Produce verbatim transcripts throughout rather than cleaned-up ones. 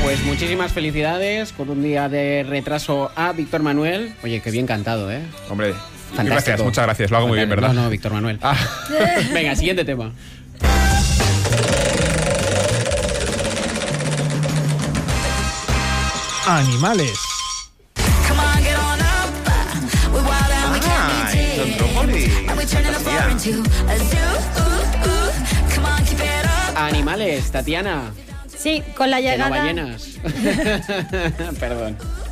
Pues muchísimas felicidades con un día de retraso a Víctor Manuel. Oye, qué bien cantado, ¿eh? Hombre, fantástico. Gracias, muchas gracias. Lo hago muy bien, ¿verdad? No, no, Víctor Manuel. Ah. Venga, siguiente tema. Animales. Animales, Tatiana. Sí, con la Que no llegada... ballenas. Perdón.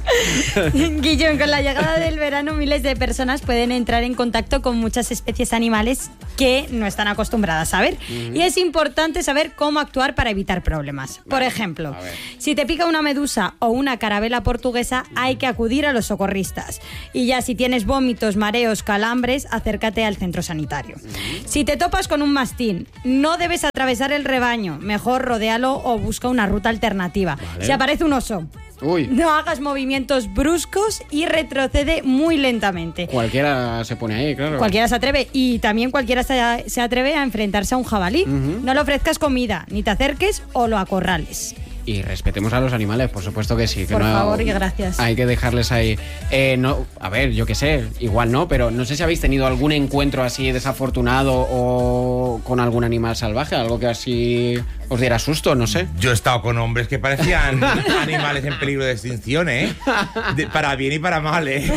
Guillón, con la llegada del verano miles de personas pueden entrar en contacto con muchas especies animales que no están acostumbradas a ver. Uh-huh. Y es importante saber cómo actuar para evitar problemas. Vale. Por ejemplo, si te pica una medusa o una carabela portuguesa, uh-huh. hay que acudir a los socorristas. Y ya si tienes vómitos, mareos, calambres, acércate al centro sanitario. Uh-huh. Si te topas con un mastín, no debes atravesar el rebaño. Mejor rodéalo o busca una ruta alternativa. Vale. Si aparece un oso, Uy. no hagas movimientos bruscos y retrocede muy lentamente. Cualquiera se pone ahí, claro. Cualquiera se atreve. Y también cualquiera se, se atreve a enfrentarse a un jabalí. Uh-huh. No le ofrezcas comida, ni te acerques o lo acorrales. Y respetemos a los animales, por supuesto que sí. Que por no, favor y gracias. Hay que dejarles ahí. Eh, no, a ver, yo qué sé, igual no, pero no sé si habéis tenido algún encuentro así desafortunado o con algún animal salvaje, algo que así os diera susto, no sé. Yo he estado con hombres que parecían animales en peligro de extinción, ¿eh? De, para bien y para mal, ¿eh?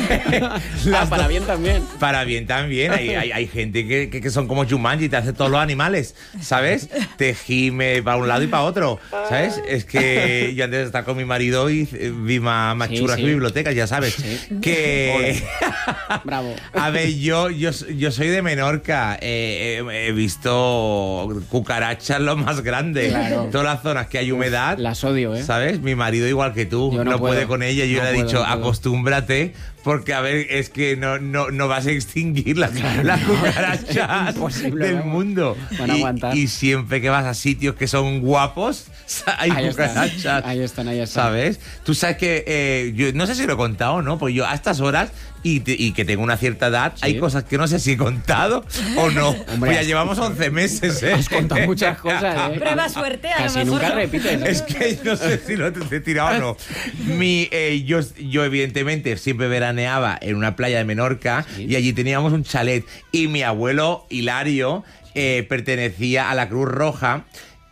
Ah, para bien también. Para bien también. Hay, hay, hay gente que, que, que son como Jumanji, te hace todos los animales, ¿sabes? Te gime para un lado y para otro, ¿sabes? Es que yo antes de estar con mi marido y vi más, más sí, churras sí. que bibliotecas, ya sabes. Sí. Que... Bravo. A ver, yo, yo, yo soy de Menorca. Eh, he, he visto cucarachas lo más grande. Claro. Todas las zonas que hay humedad. Las odio, ¿eh? ¿Sabes? Mi marido igual que tú. Yo no, no puedo. puede con ella. Yo no le he puedo, dicho, no acostúmbrate. Porque, a ver, es que no, no, no vas a extinguir las, claro, las cucarachas del vamos. mundo. Van a aguantar. Y, y siempre que vas a sitios que son guapos, hay ahí cucarachas. Están, ahí están, ahí están. ¿Sabes? Tú sabes que, eh, yo no sé si lo he contado o no, porque yo a estas horas, y, te, y que tengo una cierta edad, ¿sí? Hay cosas que no sé si he contado o no. Hombre, pues ya llevamos once meses, ¿eh? Has contado muchas cosas, ¿eh? Prueba suerte, a Casi lo mejor. nunca repites, ¿eh? Es que no sé si lo te he tirado o no. Mi, eh, yo, yo, evidentemente, siempre veraneaba en una playa de Menorca, ¿sí? Y allí teníamos un chalet. Y mi abuelo, Hilario, eh, pertenecía a la Cruz Roja.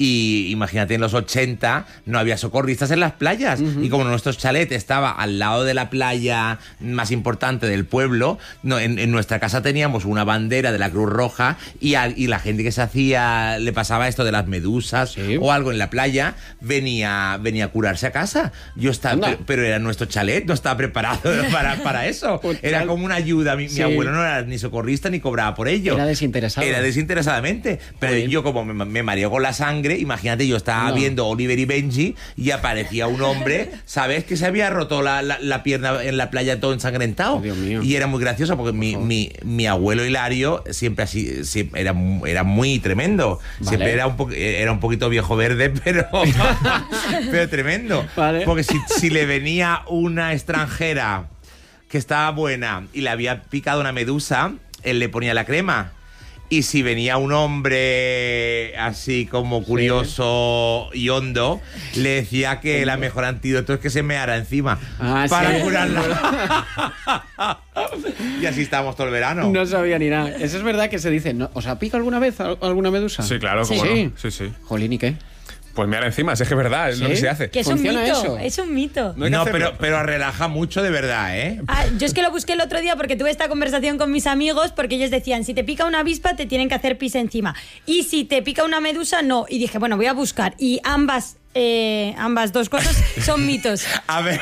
Y imagínate, en los ochenta no había socorristas en las playas. Uh-huh. Y como nuestro chalet estaba al lado de la playa más importante del pueblo, no, en, en nuestra casa teníamos una bandera de la Cruz Roja y, a, y la gente que se hacía, le pasaba esto de las medusas, ¿sí? O algo en la playa, venía, venía a curarse a casa. Yo estaba, pero, pero era nuestro chalet, no estaba preparado para, para eso. Era como una ayuda. Mi, sí. mi abuelo no era ni socorrista ni cobraba por ello. Era desinteresado. Era desinteresadamente. Pero Bien. yo, como me, me mareó con la sangre, imagínate, yo estaba no. viendo Oliver y Benji y aparecía un hombre, ¿sabes? Que se había roto la, la, la pierna en la playa todo ensangrentado. Oh, Dios mío. Y era muy gracioso porque mi, mi, mi abuelo Hilario siempre así, siempre era, era muy tremendo. Vale. Siempre era un, po, era un poquito viejo verde, pero, pero tremendo. Vale. Porque si, si le venía una extranjera que estaba buena y le había picado una medusa, él le ponía la crema. Y si venía un hombre así como curioso, sí, y hondo, le decía que el mejor antídoto es que se meara encima, ah, para sí, curarla. Y así estábamos todo el verano. No sabía ni nada. Eso es verdad que se dice, ¿no? ¿Os ha picado alguna vez alguna medusa? Sí, claro, sí. ¿cómo sí. no? Sí, sí. Jolín, ¿y qué? Pues mira encima, si es que es verdad, es ¿sí? lo que se hace. Que es un mito, eso? es un mito. No, no pero, pero relaja mucho de verdad, ¿eh? Ah, yo es que lo busqué el otro día porque tuve esta conversación con mis amigos, porque ellos decían, si te pica una avispa te tienen que hacer pis encima. Y si te pica una medusa, no. Y dije, bueno, voy a buscar. Y ambas, eh, ambas dos cosas son mitos. A ver...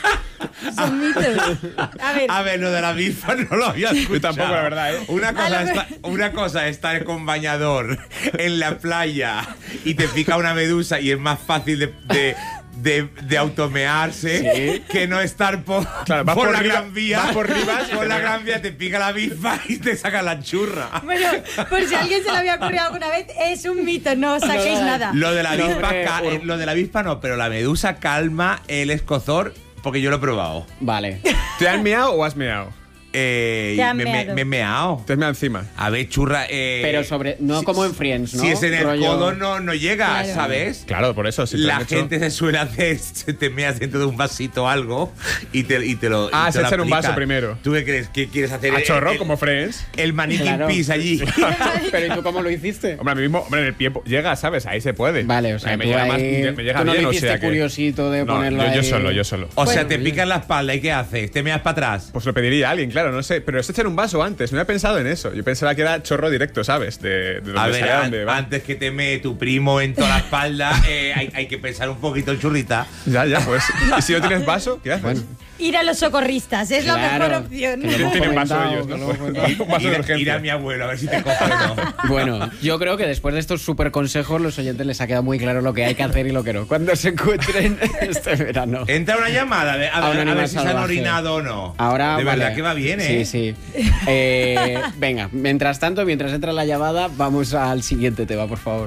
Son mitos. A ver. A ver, lo de la avispa no lo había escuchado. Yo tampoco, la verdad, ¿eh? Una cosa, está, una cosa es estar con bañador en la playa y te pica una medusa y es más fácil de... de De, de automearse, ¿sí? Que no estar por, claro, por, por la riba, gran vía. Vas por Rivas, por la gran vía te pica la avispa y te saca la churra. Bueno, por si a alguien se le había ocurrido alguna vez, es un mito, no os saquéis no, nada. Lo de la avispa, no, ca- lo de la avispa no, pero la medusa calma el escozor porque yo lo he probado. Vale. ¿Te has meado o has meado? Eh, Te han me, me, meado. me he meado. Te me encima. A ver, churra. Eh, Pero sobre. No si- como en Friends, ¿no? Si es en el Rollo- codo, no, no llega, Claro. ¿sabes? Claro, por eso. Si te La han hecho- gente se suele hacer, se te meas dentro de un vasito o algo y te, y te lo. Ah, y te se lo echar un vaso aplican. primero. ¿Tú qué crees? ¿Qué quieres hacer? A El- chorro, el- como Friends. El maniquí Claro. pis allí. Pero ¿y tú cómo lo hiciste? Hombre, a mí mismo, hombre, en el pie llega, ¿sabes? Ahí se puede. Vale, o sea, Ahí me tú llega ahí- más, me llega tú no bien, lo o hiciste sea que- curiosito de No, ponerlo yo, yo ahí. solo, yo solo. O sea, Bueno, te bien. pican la espalda y ¿qué haces? ¿Te meas para atrás? Pues lo pediría a alguien, claro, no sé. Pero es echar un vaso antes. No había pensado en eso. Yo pensaba que era chorro directo, ¿sabes? De, de donde A ver, sale, an- donde va. antes que te mee tu primo en toda la espalda, eh, hay, hay que pensar un poquito, churrita. Ya, ya, pues. ¿Y si no tienes vaso? ¿Qué haces? Bueno. Ir a los socorristas, es la Claro, mejor opción. que lo hemos Tienen vaso comentado, ellos, que lo ¿no? hemos comentado. Un vaso de Ir, ir urgencia. a mi abuelo a ver si te coge o no. Bueno, yo creo que después de estos super consejos, los oyentes les ha quedado muy claro lo que hay que hacer y lo que no. Cuando se encuentren este verano. Entra una llamada de- a, A un ver, a animal ver si se han salvaje. orinado o no. Ahora, de vale. verdad que va bien, ¿eh? Sí, sí. Eh, venga, mientras tanto, mientras entra la llamada, vamos al siguiente tema, por favor.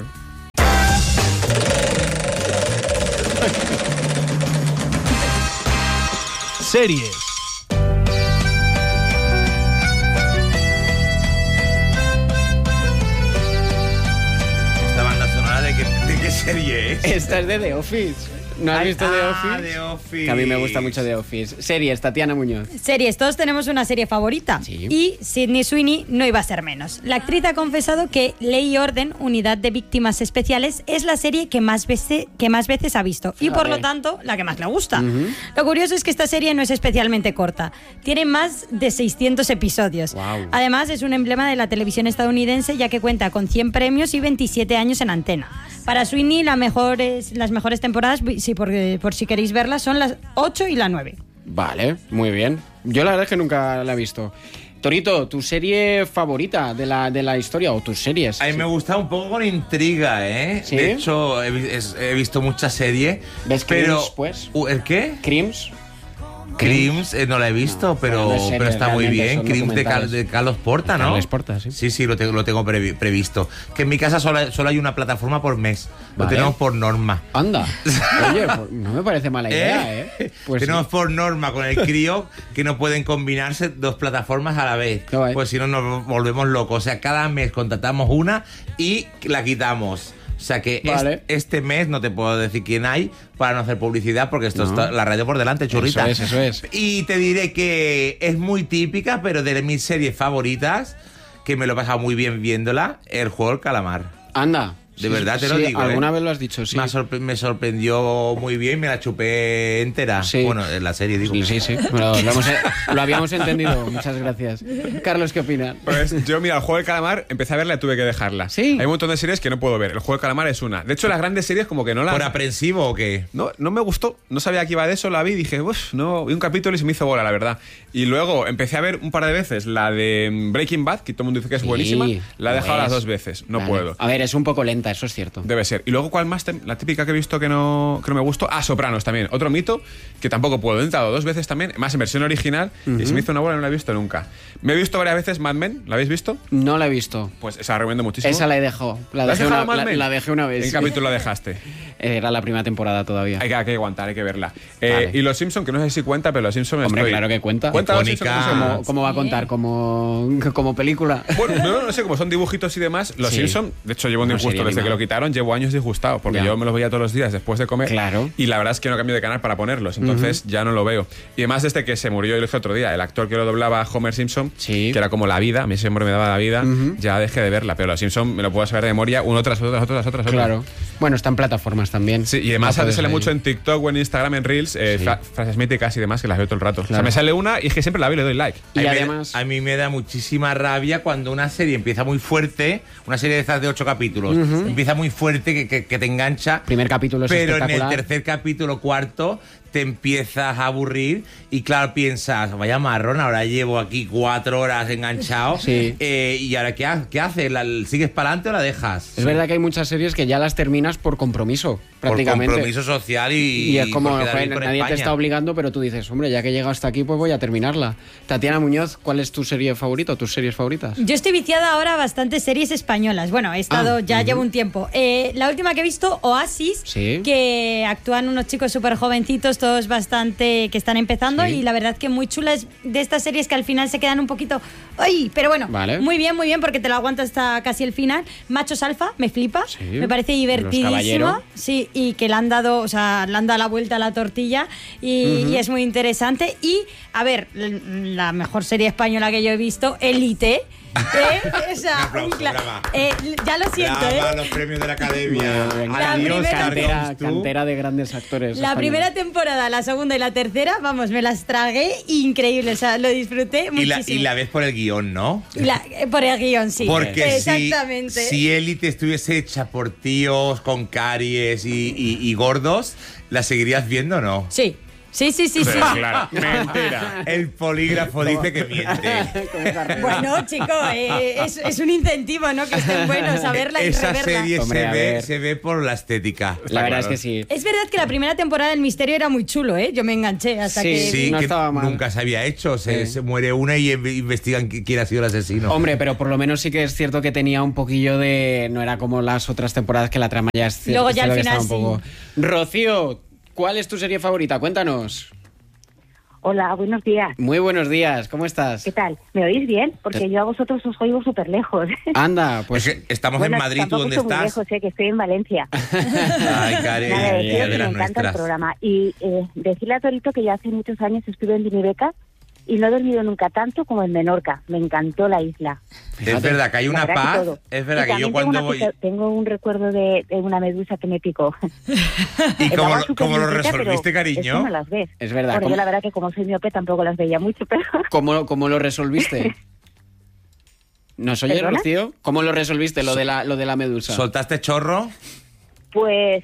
Series. Esta banda sonora de qué, de qué serie es. Esta es de The Office. ¿No has Ay, visto The ah, Office? The Office. Que a mí me gusta mucho The Office. Series, Tatiana Muñoz. Series, todos tenemos una serie favorita. Sí. Y Sydney Sweeney no iba a ser menos. La actriz ha confesado que Ley y Orden, Unidad de Víctimas Especiales, es la serie que más, veces, que más veces ha visto. Y por Fíjate. lo tanto, la que más le gusta. Lo curioso es que esta serie no es especialmente corta. Tiene más de seiscientos episodios. Guau. Además, es un emblema de la televisión estadounidense, ya que cuenta con cien premios y veintisiete años en antena. Para Sweeney, la mejores, las mejores temporadas, sí, por, por si queréis verlas, son las ocho y la nueve. Vale, muy bien. Yo la verdad es que nunca la he visto. Torito, ¿tu serie favorita de la, de la historia o tus series? A mí me gusta un poco con intriga, ¿eh? ¿Sí? De hecho, he, vi- es- he visto muchas series. ¿Ves pero, Crims, pues? Uh, ¿El qué? Crims. Crims, eh, no la he visto, No, pero, bueno, no es serie, pero está muy realmente bien. son Crims de, Cal- documentales. de Carlos Porta, ¿no? Carlos Porta, sí. Sí, sí, lo tengo, lo tengo previ- previsto. Que en mi casa solo, solo hay una plataforma por mes. Lo Vale. tenemos por norma. Anda. Oye, pues no me parece mala idea, ¿eh? Pues tenemos sí. por norma con el crío que no pueden combinarse dos plataformas a la vez. Qué guay. Pues si no nos volvemos locos. O sea, cada mes contratamos una y la quitamos. O sea que es- Vale. este mes no te puedo decir quién hay para no hacer publicidad porque esto No. está la radio por delante, churrita. Eso es, eso es. Y te diré que es muy típica, pero de mis series favoritas, que me lo he pasado muy bien viéndola, el juego del calamar. Anda. De verdad te lo sí, digo, Alguna ¿eh? vez lo has dicho, sí. Me, ha sorpre- me sorprendió muy bien, me la chupé entera. Sí. Bueno, en la serie digo. Sí, sí, sí. Bueno, lo, hemos- lo habíamos entendido. Muchas gracias. Carlos, ¿qué opinas? Pues yo, mira, el juego del calamar empecé a verla y tuve que dejarla. Sí. Hay un montón de series que no puedo ver. El juego del calamar es una. De hecho, las grandes series como que no las... ¿Por aprensivo o qué? No, no me gustó, no sabía que iba de eso, la vi y dije, uff, no, vi un capítulo y se me hizo bola, la verdad. Y luego empecé a ver un par de veces la de Breaking Bad, que todo el mundo dice que es Sí, buenísima, la he lo dejado es. las dos veces, no Vale. puedo. A ver, es un poco lenta, eso es cierto. Debe ser. Y luego, ¿cuál más? Tem- La típica que he visto que no, que no me gustó. Ah, Sopranos también. Otro mito que tampoco puedo. He entrado dos veces también, más en versión original, y se me hizo una bola y no la he visto nunca. Me he visto varias veces Mad Men, ¿la habéis visto? No la he visto. Pues esa la recomiendo muchísimo. Esa la he dejado. La ¿La has dejé, dejado una, Mad la, Men? la dejé una vez. ¿En qué sí. capítulo la dejaste? Era la primera temporada todavía. Hay que, hay que aguantar, hay que verla. Eh, Vale. Y Los Simpson, que no sé si cuenta, pero Los Simpson Hombre, estoy- claro que cuenta. ¿Cuenta Los Icónica. Simpson? ¿Cómo se llama? ¿Cómo, cómo va a contar? ¿Como, como película? Bueno, no, no sé, como son dibujitos y demás, Los Sí. Simpson, de hecho llevo un Una disgusto serie desde que animada. lo quitaron, llevo años disgustado, porque Ya. yo me los veía todos los días después de comer. Claro. Y la verdad es que no cambio de canal para ponerlos, entonces ya no lo veo. Y además desde que se murió, yo lo dije otro día, el actor que lo doblaba a Homer Simpson, Sí. que era como la vida, a mí siempre me daba la vida, ya dejé de verla, pero Los Simpson me lo puedo saber de memoria, uno tras otro, tras otro, tras otro, tras otro. Claro. Bueno, está en plataformas también. Sí, y además La puedes sale ahí. mucho en TikTok o en Instagram, en Reels, eh, Sí. fra- frases míticas y demás que las veo todo el rato. O sea, Claro. me sale una y es que siempre la veo y le doy like. Y a mí me- además- a mí me da muchísima rabia cuando una serie empieza muy fuerte, una serie de estas de ocho capítulos, empieza muy fuerte, que, que- que te engancha, Primer capítulo es pero en el espectacular. tercer capítulo, cuarto, te empiezas a aburrir y claro, piensas, vaya marrón, ahora llevo aquí cuatro horas enganchado, Sí. eh, y ahora ¿qué, ha- qué haces? ¿La- ¿Sigues para adelante o la dejas? Es verdad que hay muchas series que ya las terminas por compromiso. prácticamente. Por compromiso social y... Y es como, por quedar joder, bien con nadie España. te está obligando, pero tú dices, hombre, ya que he llegado hasta aquí, pues voy a terminarla. Tatiana Muñoz, ¿cuál es tu serie favorita o tus series favoritas? Yo estoy viciada ahora a bastantes series españolas. Bueno, he estado, Ah, ya ujú. llevo un tiempo. Eh, la última que he visto, Oasis, Sí. que actúan unos chicos súper jovencitos, todos bastante que están empezando, Sí. y la verdad que muy chula. Es de estas series que al final se quedan un poquito... ¡Ay! Pero bueno, Vale. muy bien, muy bien, porque te lo aguanta hasta casi el final. Machos Alfa, me flipa. Sí. Me parece Los divertidísimo. Caballero. Sí, y que le han dado, o sea, le han dado la vuelta a la tortilla y, Ujú. y es muy interesante. Y, a ver, l- la mejor serie española que yo he visto, Élite. ¿eh? O sea, Un aplauso, un cla- brava. eh, ya lo siento, Brava, ¿eh? los premios de la Academia. Muy bien. La Adiós, primera- Cantera, Cargons, tú. cantera de grandes actores. La españoles. primera temporada, la segunda y la tercera, vamos, me las tragué increíble. O sea, lo disfruté Y la, muchísimo. y la ves por el guión, ¿no? Y la- eh, por el guión, sí. Porque si, Exactamente. si Élite estuviese hecha por tíos con caries y, y- y gordos, ¿la seguirías viendo o no? Sí. Sí, sí, sí, sí. Pero claro, mentira. El polígrafo dice que miente. Como esa regla. Bueno, chico, eh, es, es un incentivo, ¿no? Que estén buenos a verla y Esa reverla. serie Hombre, se a ve, ver. se ve por la estética. La verdad claro. es que sí. Es verdad que la primera temporada del Misterio era muy chulo, ¿eh? Yo me enganché hasta Sí, que... Sí, no que estaba mal. nunca se había hecho. Se, Sí. se muere una y inve- investigan qui- quién ha sido el asesino. Hombre, pero por lo menos sí que es cierto que tenía un poquillo de... No era como las otras temporadas que la trama ya es cierto. Luego ya al que final estaba un poco... Rocío, ¿cuál es tu serie favorita? Cuéntanos. Hola, buenos días. Muy buenos días, ¿cómo estás? ¿Qué tal? ¿Me oís bien? Porque Te- yo a vosotros os oigo súper lejos. Anda, Pues pues... que estamos Bueno, en Madrid, ¿tú tampoco dónde estoy muy estás? lejos, eh, que estoy en Valencia. Ay, Karen, Nada, ay, deciros de que me las encanta el nuestras. programa. Y eh, decirle a Torito que ya hace muchos años estuve en Vinibeca y no he dormido nunca tanto como en Menorca. Me encantó la isla. Es Fíjate. verdad que hay La una verdad que paz. todo. Es verdad Y que yo también cuando tengo, voy... una pica- tengo un recuerdo de, de una medusa que me picó. ¿Y El cómo, agua lo- súper cómo lo limpita, pero resolviste, es que cariño? no las ves. Es verdad, Bueno, ¿cómo- yo la verdad que como soy miope tampoco las veía mucho, pero... ¿Cómo, cómo lo resolviste? ¿Nos oyes, ¿Perdona? Rocío? ¿Cómo lo resolviste, lo de la, lo de la medusa? ¿Soltaste chorro? Pues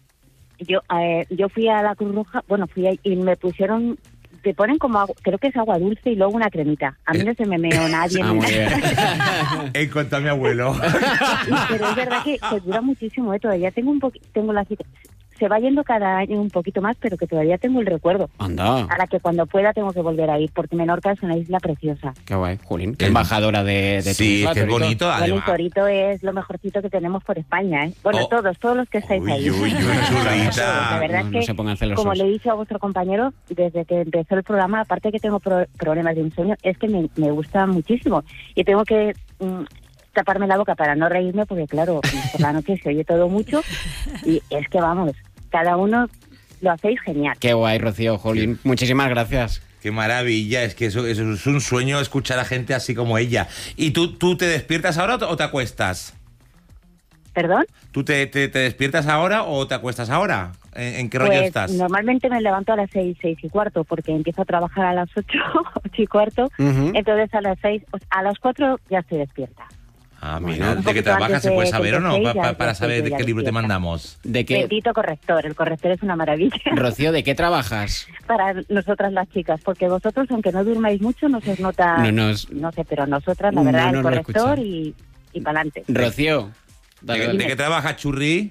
yo eh, yo fui a la Cruz Roja, bueno, fui ahí y me pusieron, te ponen como agua, creo que es agua dulce y luego una cremita. A mí no se me meó nadie. Ah, ni muy bien. nada. En cuanto a mi abuelo. Pero es verdad que, que dura muchísimo, ¿eh? Todavía tengo un poquito, tengo la cita- se va yendo cada año un poquito más, pero que todavía tengo el recuerdo. Anda, A la que cuando pueda tengo que volver a ir, porque Menorca es una isla preciosa. qué guay, Jolín. Qué El- embajadora de, de tu Sí, isla, que es Torito. bonito, Bueno, y además. Torito es lo mejorcito que tenemos por España, ¿eh? Bueno, Oh. todos, todos los que estáis Uy, ahí. uy, uy, Todos, chulita. La verdad No, es no que, se pongan celosos. como le he dicho a vuestro compañero, desde que empezó el programa, aparte que tengo pro- problemas de insomnio, es que me, me gusta muchísimo. Y tengo que mm, taparme la boca para no reírme, porque claro, por la noche se oye todo mucho. Y es que vamos, cada uno lo hacéis genial. Qué guay, Rocío, Jolín. Muchísimas gracias. Qué maravilla, es que eso, eso es un sueño escuchar a gente así como ella. ¿Y tú, tú te despiertas ahora o te- o te acuestas? ¿Perdón? ¿Tú te, te, te despiertas ahora o te acuestas ahora? ¿En, en qué rollo Pues estás? normalmente me levanto a las seis, seis y cuarto, porque empiezo a trabajar a las ocho, ocho y cuarto. Ujú. Entonces a las seis, o sea, a las cuatro ya estoy despierta. Ah, Bueno, mira, un ¿de qué poquito trabajas? antes ¿Se puede de saber que o no? empecéis, Pa- pa- ya- para ya saber estoy de ya qué libro te despierta. mandamos. ¿De qué, Bendito corrector, el corrector es una maravilla Rocío, de qué trabajas? para nosotras las chicas, porque vosotros, aunque no durmáis mucho, no se os nota, No nos- no sé, pero nosotras, la No verdad, nos el lo corrector escuchan. y, y para adelante. Rocío. ¿De, dale, qué- dale. de qué trabajas, Churri?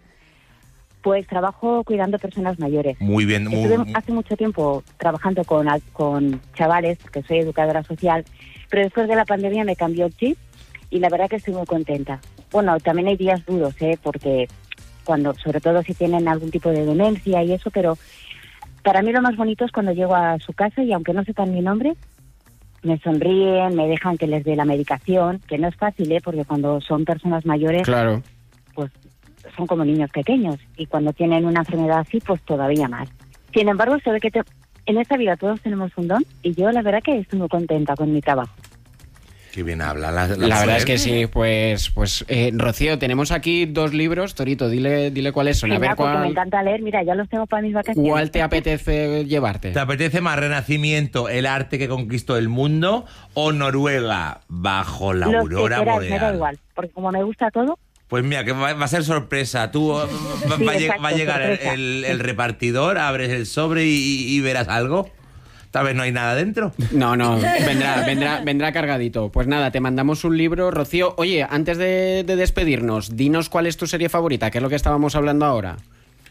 Pues trabajo cuidando personas mayores. Muy bien. Muy, Estuve hace mucho tiempo trabajando con, con chavales, porque soy educadora social, pero después de la pandemia me cambió el chip y la verdad que estoy muy contenta. Bueno, también hay días duros, ¿eh? Porque cuando, sobre todo si tienen algún tipo de demencia y eso, pero para mí lo más bonito es cuando llego a su casa y aunque no sepan mi nombre, me sonríen, me dejan que les dé la medicación, que no es fácil, ¿eh? Porque cuando son personas mayores, Claro. pues son como niños pequeños y cuando tienen una enfermedad así, pues todavía más. Sin embargo, se ve que te- en esta vida todos tenemos un don y yo la verdad que estoy muy contenta con mi trabajo. Qué bien habla la, la La verdad es mujer. que sí, pues, pues eh, Rocío, tenemos aquí dos libros. Torito, dile, dile cuáles son. A Genial, ver porque me cuál, encanta leer, mira, ya los tengo para mis vacaciones. cuál te apetece llevarte. ¿Te apetece más Renacimiento, el arte que conquistó el mundo, o Noruega, bajo la Los que aurora quieras, me da boreal? igual, porque como me gusta todo, Pues mira, que va, va a ser sorpresa. Tú va, va- Sí, va a lleg- exacto, va a llegar el, sorpresa. el- el repartidor, abres el sobre y, y- y verás algo. Tal vez no hay nada dentro. No, no, vendrá, vendrá, vendrá cargadito. Pues nada, te mandamos un libro. Rocío, oye, antes de, de despedirnos, dinos cuál es tu serie favorita, que es lo que estábamos hablando ahora.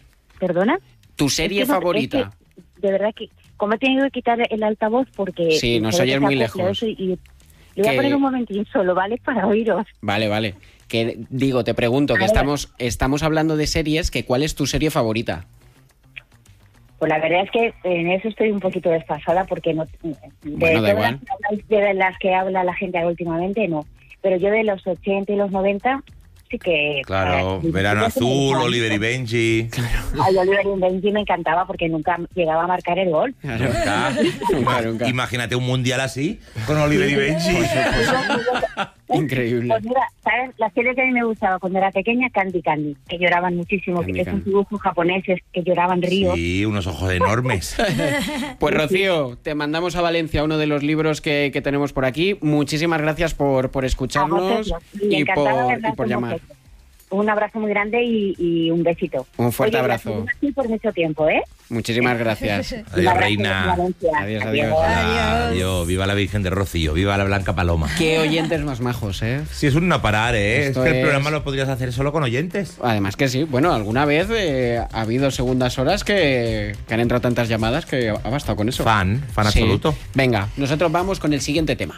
¿Perdona? ¿Tu serie Es que no- favorita? es que, de verdad que, como he tenido que quitar el altavoz porque... Sí, nos se ve oyes que muy se acopla lejos. eso Y, y le voy Que- a poner un momentín solo, ¿vale? Para oíros. Vale, vale. Que digo, te pregunto, que A ver. estamos, estamos hablando de series, que ¿cuál es tu serie favorita? Pues la verdad es que en eso estoy un poquito desfasada porque no... De Bueno, da todas igual. las- de las que habla la gente últimamente, no. Pero yo de los ochenta y los noventa sí que... Claro, eh, Verano sí que Azul, me encanta. Oliver y Benji. Ay, Oliver y Benji me encantaba porque nunca llegaba a marcar el gol. Nunca. Nunca, nunca. Imagínate un mundial así, con Oliver y Benji. Increíble. Pues mira, ¿sabes? La serie que a mí me gustaba cuando era pequeña, Candy Candy, que lloraban muchísimo, Candy que es un Candy. dibujo japoneses que lloraban ríos. Sí, unos ojos enormes. Pues Rocío, te mandamos a Valencia uno de los libros que, que tenemos por aquí. Muchísimas gracias por, por A escucharnos vosotros. y encantada de por, hablar y por con llamar. vosotros. Un abrazo muy grande y, y un besito. Un fuerte Oye, abrazo. la seguimos así por mucho tiempo, ¿eh? Muchísimas gracias. Un Adiós, abrazo reina. desde Valencia. Adiós, adiós. Adiós. Viva la Virgen de Rocío, viva la Blanca Paloma. Qué oyentes más majos, ¿eh? Si es un no parar, ¿eh? Esto es que el es- programa lo podrías hacer solo con oyentes. Además que sí, bueno, alguna vez eh, ha habido segundas horas que, que han entrado tantas llamadas que ha bastado con eso. Fan, fan Sí. absoluto. Venga, nosotros vamos con el siguiente tema.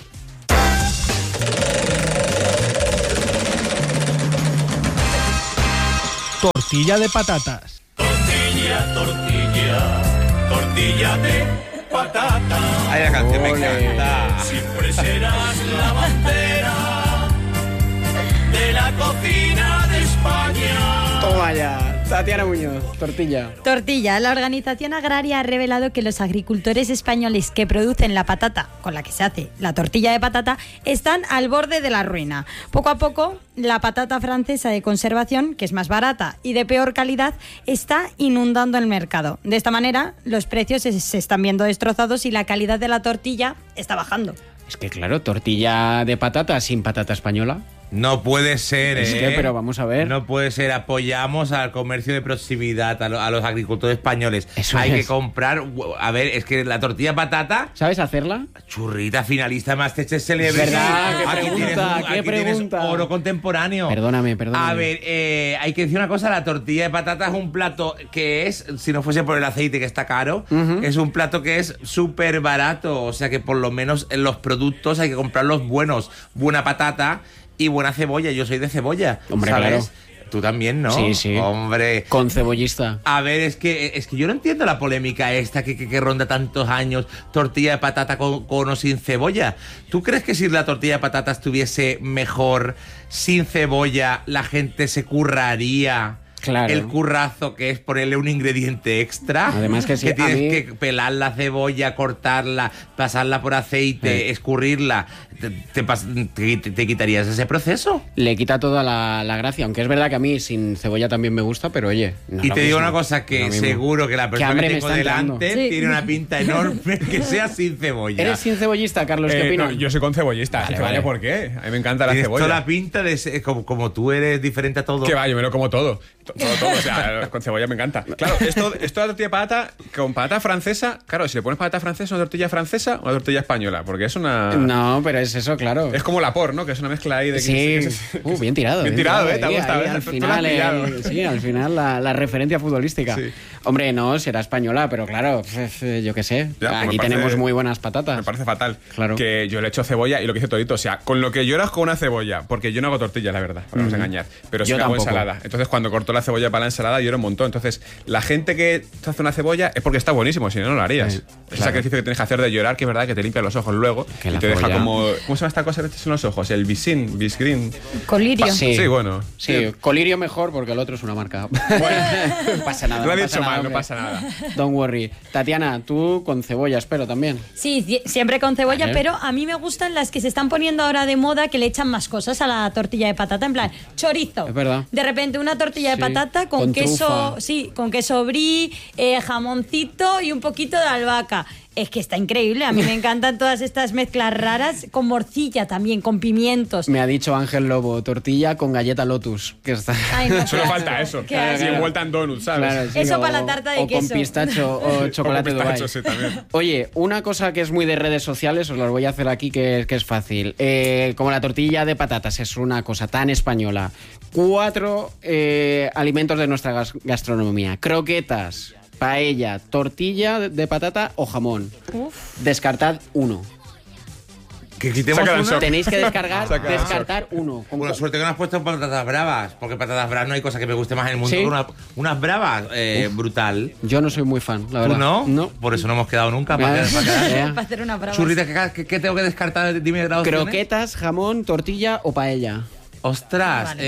Tortilla de patatas. Tortilla, tortilla, tortilla de patata. Ay, la canción me Ole. encanta. Siempre serás la bandera de la cocina de España. Toma ya, Tatiana Muñoz, tortilla. Tortilla. La Organización Agraria ha revelado que los agricultores españoles que producen la patata con la que se hace la tortilla de patata están al borde de la ruina. Poco a poco, la patata francesa de conservación, que es más barata y de peor calidad, está inundando el mercado. De esta manera, los precios se, se están viendo destrozados y la calidad de la tortilla está bajando. Es que claro, tortilla de patata sin patata española. No puede ser, Es ¿eh? que, pero vamos a ver. No puede ser. Apoyamos al comercio de proximidad, a, lo- a los agricultores españoles. Eso Hay es. que comprar... A ver, es que la tortilla patata... ¿Sabes hacerla? Churrita finalista de Masterchef Celebrity. verdad, qué Aquí pregunta, tienes un- qué aquí tienes pregunta. oro contemporáneo. Perdóname, perdóname. A ver, eh, hay que decir una cosa, la tortilla de patata es un plato que es, si no fuese por el aceite que está caro, es un plato que es súper barato, o sea que por lo menos en los productos hay que comprarlos buenos, buena patata y buena cebolla. Yo soy de cebolla, Hombre, ¿sabes? claro. Tú también, ¿no? Sí, sí. Hombre. Con cebollista. A ver, es que es que yo no entiendo la polémica esta que, que, que ronda tantos años, tortilla de patata con, con o sin cebolla. ¿Tú crees que si la tortilla de patata estuviese mejor sin cebolla, la gente se curraría Claro. el currazo que es ponerle un ingrediente extra? Además que sí, que a tienes mí- que pelar la cebolla, cortarla, pasarla por aceite, Sí. escurrirla. ¿Te, te pas- te- te quitarías ese proceso? Le quita toda la, la gracia, aunque es verdad que a mí sin cebolla también me gusta, pero oye. no Y lo te digo mismo, una cosa, no que lo mismo. seguro que la persona hambre que me tengo está entrando. delante Sí. tiene una pinta enorme que sea sin cebolla. ¿Eres sin cebollista, Carlos? ¿Qué Eh, opinas? no, yo soy con cebollista. Vale, Vale, vale. ¿Por qué? A mí me encanta la Tienes cebolla. toda la pinta de ser, como, como tú eres diferente a todo. Que va, yo me lo como todo. To- Todo, todo. O sea, con cebolla me encanta. Claro, esto, esto de la tortilla de patata, con patata francesa, claro, si le pones patata francesa, una tortilla francesa o una tortilla española, porque es una... No, pero es eso, claro. Es como la por, ¿no? Que es una mezcla ahí de... Sí, que es- que es- uh, bien tirado. Bien tirado, ¿eh? Te ha ahí, gustado, ahí, ¿eh? al Tú- tú lo has final, pillado. eh, sí, al final la, la referencia futbolística. Sí. Hombre, no, será española, pero claro, f- yo qué sé. Ya, pues me Aquí parece- tenemos muy buenas patatas. Me parece fatal. Claro. Que yo le echo cebolla y lo que hice todito. O sea, con lo que lloras con una cebolla. Porque yo no hago tortillas, la verdad. Para no engañar. Pero sí Yo que hago tampoco. ensalada. Entonces, cuando corto la cebolla para la ensalada, lloro un montón. Entonces, la gente que te hace una cebolla es porque está buenísimo. Si no, no lo harías. Sí, Ese claro. sacrificio que tienes que hacer de llorar, que es verdad que te limpia los ojos luego. Que y la te deja cebolla- como. ¿Cómo se llama esta cosa que te echas en los ojos? El bisin, bisgreen. Colirio. Sí. Sí, bueno. Sí, Colirio mejor porque el otro es una marca. no pasa nada. Lo ha no dicho pasa nada, mal, no hombre. pasa nada. Don't worry. Tatiana, tú con cebolla, espero también. Sí, ci- siempre con cebolla, Vale. pero a mí me gustan las que se están poniendo ahora de moda, que le echan más cosas a la tortilla de patata, en plan chorizo. Es verdad. De repente una tortilla Sí, de patata con, con queso, trufa. sí, con queso brie, eh, jamoncito y un poquito de albahaca. Es que está increíble, a mí me encantan todas estas mezclas raras, con morcilla también, con pimientos. Me ha dicho Ángel Lobo, tortilla con galleta Lotus. Que está... Ay, no, Solo qué falta asco, eso. qué Así asco. envuelta en donuts, ¿sabes? Claro, sí, Eso o- para la tarta de o queso. con pistacho o chocolate O con Dubai. pistacho, sí, también. Oye, una cosa que es muy de redes sociales, os lo voy a hacer aquí que, que es fácil. Eh, como la tortilla de patatas es una cosa tan española. Cuatro eh, alimentos de nuestra gas- gastronomía. Croquetas, paella, tortilla de, de patata o jamón. Descartad uno. Que quitemos Sácala al una. shock. Tenéis que descargar, Saca eso. descartar uno. Con Bueno, cu- suerte que no has puesto patatas bravas, porque patatas bravas no hay cosa que me guste más en el mundo ¿Sí? que una- unas bravas. Eh, brutal. Yo no soy muy fan, la ¿Tú verdad. no? No. Por eso no hemos quedado nunca. Para Ya, quedar- para quedar. ya. Para hacer una brava. Churrita, ¿qué, qué- qué tengo que descartar? Dime las opciones. Croquetas, jamón, tortilla o paella. Ostras, Vale.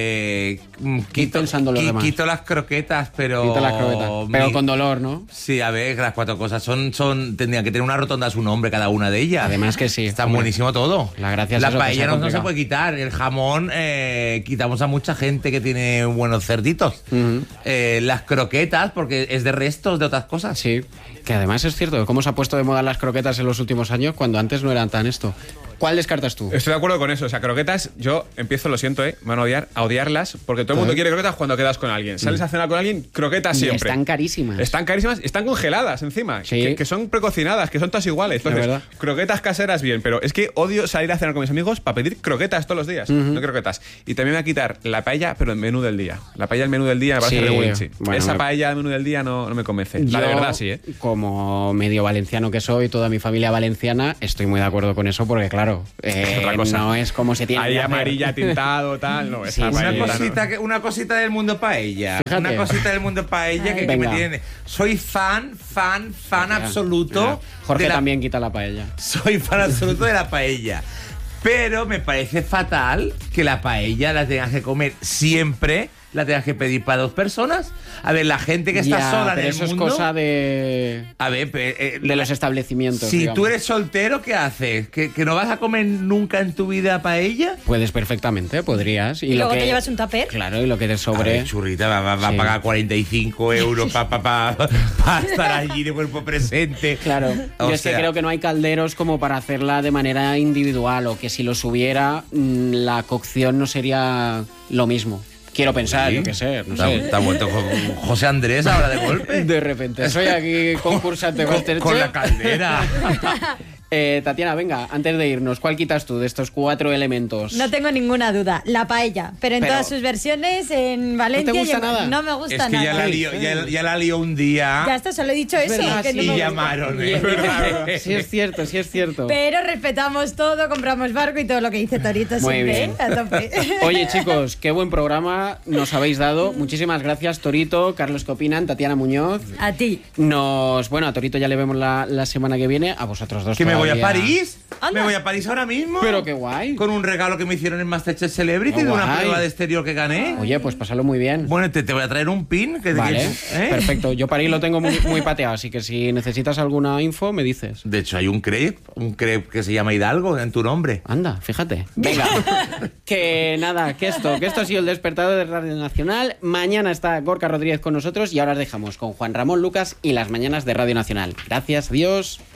eh, mm, quito, pensando los qui- demás. quito las croquetas, pero. Quito las croquetas. Pero mi- con dolor, ¿no? Sí, a ver, las cuatro cosas son, son, tendrían que tener una rotonda a su nombre cada una de ellas. Además que sí. Está Hombre. buenísimo todo. La gracia es La eso, que paella sea no, no se complicado. puede quitar. El jamón, eh, quitamos a mucha gente que tiene buenos cerditos. Ujú. Eh, las croquetas, porque es de restos de otras cosas. Sí, que además es cierto, cómo se ha puesto de moda las croquetas en los últimos años cuando antes no eran tan esto. ¿Cuál descartas tú? Estoy de acuerdo con eso. O sea, croquetas, yo empiezo, lo siento, ¿eh? Me van a odiar, a odiarlas, porque todo el mundo Ajá. quiere croquetas cuando quedas con alguien. Sales a cenar con alguien, croquetas Y siempre. están carísimas. Están carísimas, están congeladas encima, Sí. que, que son precocinadas, que son todas iguales. Entonces, verdad. croquetas caseras bien, pero es que odio salir a cenar con mis amigos para pedir croquetas todos los días. No croquetas. Y también me voy a quitar la paella, pero el menú del día. La paella, el menú del día me parece Sí, regulinchi. bueno, Esa me- paella, el menú del día no, no me convence. La de Yo, verdad, sí, ¿eh? como medio valenciano que soy, toda mi familia valenciana, estoy muy de acuerdo con eso porque, claro, eh, otra cosa. no es como se tiene Ahí que hacer. amarilla, tintado, tal. No, esa Sí, Una paella, no. cosita, que, una cosita del mundo paella. Fíjate. Una cosita del mundo paella que, que Venga. me tiene. Soy fan, fan, fan Ya, absoluto. ya. Jorge de la- también quita la paella. Soy fan absoluto de la paella. Pero me parece fatal que la paella la tengas que comer siempre, la tengas que pedir para dos personas. A ver, la gente que está Ya, sola en pero el eso mundo. es cosa de, A ver, pe- eh, de los establecimientos. si digamos. tú eres soltero, ¿qué haces? ¿Que, que no vas a comer nunca en tu vida paella? Puedes perfectamente, podrías. Y, Y lo luego que, te llevas un tupper. Claro, y lo que te A sobre. ver, churrita, va, va- va Sí. a pagar cuarenta y cinco euros para pa, pa, pa estar allí de cuerpo presente. Claro, O yo es que sea, creo que no hay calderos como para hacerla de manera individual o que si los hubiera, mm, la cocción no sería lo mismo. Quiero pensar, Sí. yo qué sé, no Te ha- sé. te ha vuelto Jo- José Andrés ahora de golpe. De repente, soy aquí concursante con, Masterchef. con la caldera. Eh, Tatiana, venga, antes de irnos, ¿cuál quitas tú de estos cuatro elementos? No tengo ninguna duda, la paella, pero en Pero- todas sus versiones, en Valencia. gusta y en- nada? No me gusta Es que nada. ya la, lió, ya, ya la lió un día. Ya está, solo he dicho eso. verdad, que sí, no me y gusta. llamaron. Y- ¿eh? Sí es cierto, sí es cierto. Pero respetamos todo, compramos barco y todo lo que dice Torito Muy siempre, bien. ¿eh? A tope. Oye, chicos, qué buen programa nos habéis dado. Muchísimas gracias, Torito, Carlos, ¿qué opinan? Tatiana Muñoz. A ti. Nos, bueno, a Torito ya le vemos la, la semana que viene, a vosotros dos ¿Que me voy a todavía. París? Anda. ¿Me voy a París ahora mismo? Pero qué guay. Con un regalo que me hicieron en Masterchef Celebrity Qué de una guay. prueba de exterior que gané. Oye, pues pásalo muy bien. Bueno, te, te voy a traer un pin. Que, Vale, que- ¿eh? perfecto. Yo París lo tengo muy, muy pateado, así que si necesitas alguna info, me dices. De hecho, hay un crepe, un crepe que se llama Hidalgo en tu nombre. Anda, fíjate. Venga. Que nada, que esto, que esto ha sido el despertador de Radio Nacional. Mañana está Gorka Rodríguez con nosotros y ahora os dejamos con Juan Ramón Lucas y las mañanas de Radio Nacional. Gracias, adiós.